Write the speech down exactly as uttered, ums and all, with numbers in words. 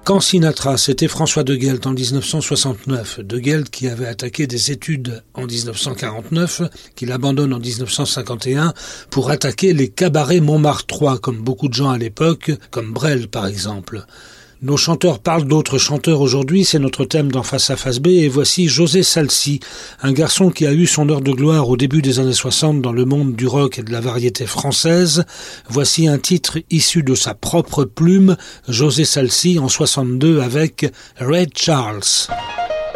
Quand Sinatra, c'était François de Guelt en dix-neuf cent soixante-neuf. De Guelt qui avait attaqué des études en dix-neuf cent quarante-neuf, qu'il abandonne en dix-neuf cent cinquante et un pour attaquer les cabarets montmartrois, comme beaucoup de gens à l'époque, comme Brel par exemple. Nos chanteurs parlent d'autres chanteurs aujourd'hui, c'est notre thème dans Face à Face B, et voici José Salsi, un garçon qui a eu son heure de gloire au début des années soixante dans le monde du rock et de la variété française. Voici un titre issu de sa propre plume, José Salsi en soixante-deux avec Ray Charles.